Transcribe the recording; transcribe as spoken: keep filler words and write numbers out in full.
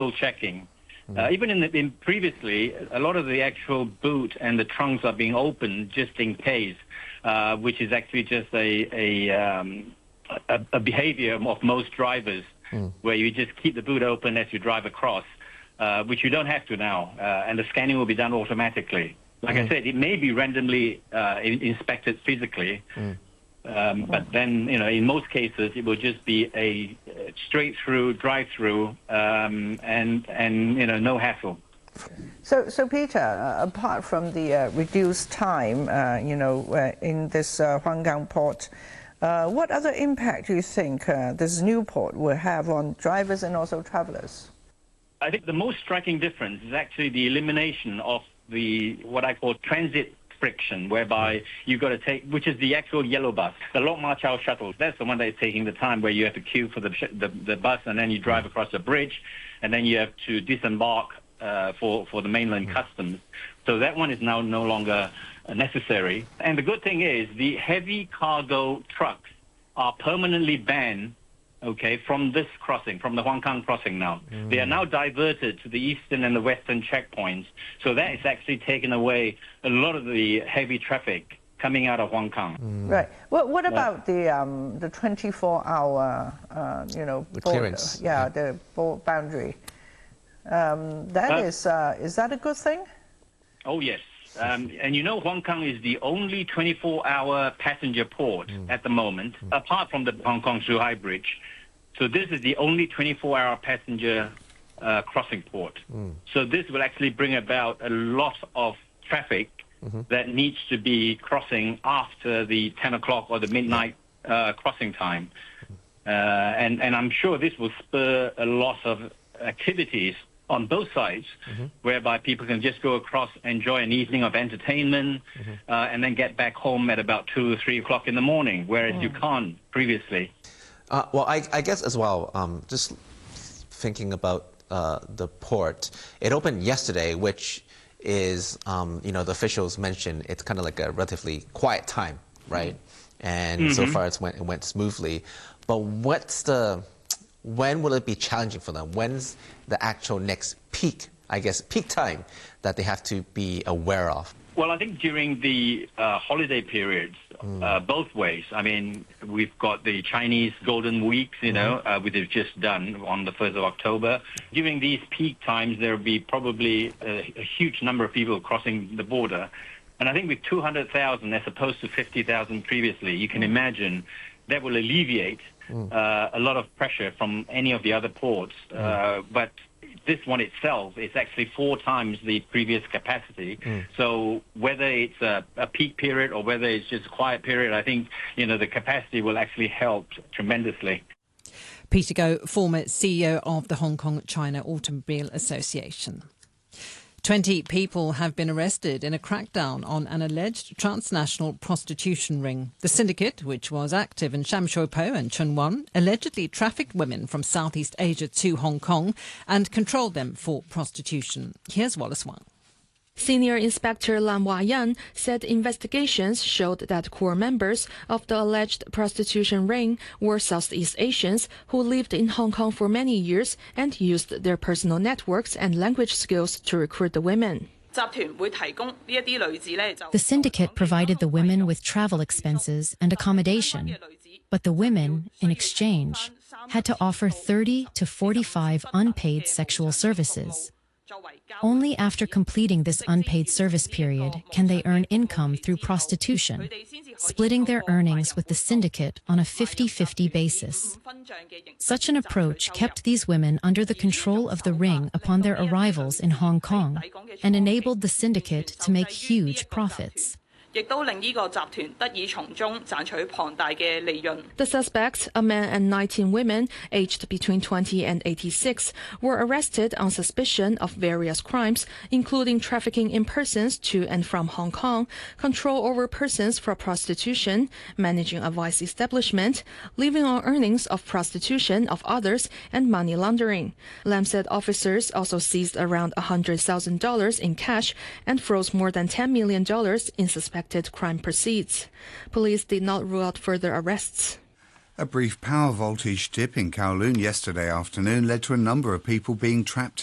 checking. Uh, even in, the, in previously, a lot of the actual boot and the trunks are being opened just in case, uh, which is actually just a a, um, a a behavior of most drivers, mm. where you just keep the boot open as you drive across, uh, which you don't have to now, uh, and the scanning will be done automatically. Like mm. I said, it may be randomly uh, in, inspected physically. Mm. Um, but then, you know, in most cases, it will just be a straight-through, drive-through, um, and, and, you know, no hassle. So, so Peter, uh, apart from the uh, reduced time, uh, you know, uh, in this uh, Huanggang port, uh, what other impact do you think uh, this new port will have on drivers and also travelers? I think the most striking difference is actually the elimination of the, what I call transit friction, whereby you've got to take, which is the actual yellow bus, the Lok Ma Chau shuttle. That's the one that is taking the time, where you have to queue for the, the, the bus, and then you drive across the bridge, and then you have to disembark uh, for, for the mainland mm. customs. So that one is now no longer necessary. And the good thing is the heavy cargo trucks are permanently banned, okay, from this crossing, from the Huanggang crossing now. Mm. They are now diverted to the eastern and the western checkpoints. So that is actually taken away a lot of the heavy traffic coming out of Huanggang. Mm. Right. What, what about yeah. the um, the twenty-four hour, uh, you know, the border, clearance? Yeah, yeah. the boundary. Um, that uh, is, uh, is that a good thing? Oh, yes. Um, and you know, Huanggang is the only twenty-four hour passenger port mm. at the moment, mm. apart from the Hong Kong-Zhuhai Bridge. So this is the only twenty-four hour passenger uh, crossing port. Mm. So this will actually bring about a lot of traffic mm-hmm. that needs to be crossing after the ten o'clock or the midnight uh, crossing time. Uh, and, and I'm sure this will spur a lot of activities on both sides, mm-hmm. whereby people can just go across, enjoy an evening of entertainment, mm-hmm. uh, and then get back home at about two or three o'clock in the morning, whereas mm. you can't previously. Uh, well, I, I guess as well, um, just thinking about uh, the port, it opened yesterday, which is, um, you know, the officials mentioned it's kind of like a relatively quiet time, right? And mm-hmm. so far it's went, it went smoothly. But what's the... when will it be challenging for them? When's the actual next peak, I guess, peak time that they have to be aware of? Well, I think during the uh, holiday periods, mm. uh, both ways. I mean, we've got the Chinese Golden Weeks, you know, mm-hmm. uh, which is just done on the first of October. During these peak times, there will be probably a, a huge number of people crossing the border. And I think with two hundred thousand as opposed to fifty thousand previously, you can imagine that will alleviate Mm. Uh, a lot of pressure from any of the other ports. Mm. Uh, but this one itself is actually four times the previous capacity. Mm. So whether it's a, a peak period or whether it's just a quiet period, I think, you know, the capacity will actually help tremendously. Peter Goh, former C E O of the Hong Kong China Automobile Association. Twenty people have been arrested in a crackdown on an alleged transnational prostitution ring. The syndicate, which was active in Sham Shui Po and Tsuen Wan, allegedly trafficked women from Southeast Asia to Hong Kong and controlled them for prostitution. Here's Wallace Wang. Senior Inspector Lam Wah-yan said investigations showed that core members of the alleged prostitution ring were Southeast Asians who lived in Hong Kong for many years and used their personal networks and language skills to recruit the women. The syndicate provided the women with travel expenses and accommodation, but the women, in exchange, had to offer thirty to forty-five unpaid sexual services. Only after completing this unpaid service period can they earn income through prostitution, splitting their earnings with the syndicate on a fifty-fifty basis. Such an approach kept these women under the control of the ring upon their arrivals in Hong Kong and enabled the syndicate to make huge profits. The suspects, a man and nineteen women aged between twenty and eighty-six, were arrested on suspicion of various crimes, including trafficking in persons to and from Hong Kong, control over persons for prostitution, managing a vice establishment, living on earnings of prostitution of others, and money laundering. Lam said officers also seized around one hundred thousand dollars in cash and froze more than ten million dollars in suspected crime proceeds. Police did not rule out further arrests. A brief power voltage dip in Kowloon yesterday afternoon led to a number of people being trapped